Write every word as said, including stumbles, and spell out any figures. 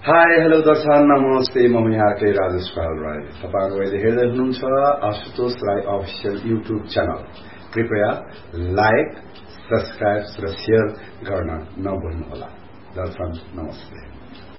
hi hello दर्शक नमस्ते म यहाँकै राजेश पाल राई तपाईहरु अहिले हेर्दै हुनुहुन्छ Ashutosh Rai official YouTube channel कृपया लाइक सब्स्क्राइब र शेयर गर्न नभुल्नुहोला दर्शक नमस्ते